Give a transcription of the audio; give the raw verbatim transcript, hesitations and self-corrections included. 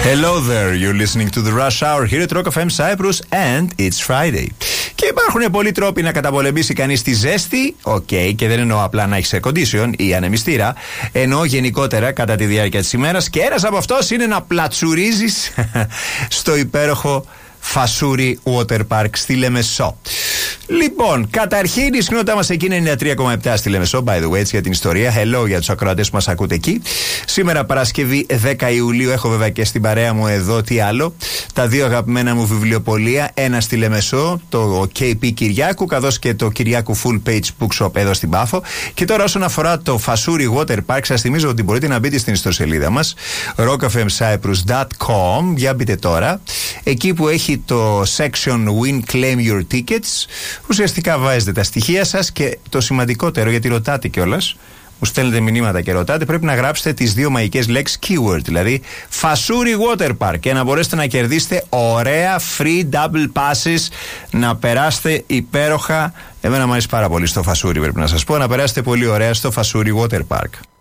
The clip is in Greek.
Hello there, you're listening to the Rush Hour here at Rock εφ εμ Cyprus and it's Friday. Και υπάρχουν πολλοί τρόποι να καταπολεμήσει κανείς τη ζέστη. Οκ, okay, και δεν εννοώ απλά να έχει air condition ή ανεμιστήρα. Εννοώ γενικότερα κατά τη διάρκεια της ημέρας. Και ένας από αυτός είναι να πλατσουρίζεις στο υπέροχο Φασούρι Water Park στη Λεμεσό. Λοιπόν, καταρχήν η συχνότητά μας εκεί είναι ενενήντα τρία κόμμα επτά στη Λεμεσό. By the way, έτσι για την ιστορία. Hello για τους ακροατές που μας ακούτε εκεί. Σήμερα Παρασκευή δέκα Ιουλίου έχω βέβαια και στην παρέα μου εδώ τι άλλο. Τα δύο αγαπημένα μου βιβλιοπωλεία. Ένα στη Λεμεσό, το κέι πι Κυριάκου, καθώς και το Κυριάκου Full Page Bookshop εδώ στην Πάφο. Και τώρα όσον αφορά το Φασούρι Water Park, σας θυμίζω ότι μπορείτε να μπείτε στην ιστοσελίδα μας rock f m cyprus dot com. Για μπείτε τώρα. Εκεί που έχει το section Win Claim Your Tickets, ουσιαστικά βάζετε τα στοιχεία σας και το σημαντικότερο, γιατί ρωτάτε κιόλας, μου στέλνετε μηνύματα και ρωτάτε, πρέπει να γράψετε τις δύο μαγικές λέξεις keyword, δηλαδή Φασούρι Water Park, και να μπορέσετε να κερδίσετε ωραία free double passes, να περάσετε υπέροχα. Εμένα μου αρέσει πάρα πολύ στο Φασούρι, πρέπει να σας πω, να περάσετε πολύ ωραία στο Φασούρι Water Park.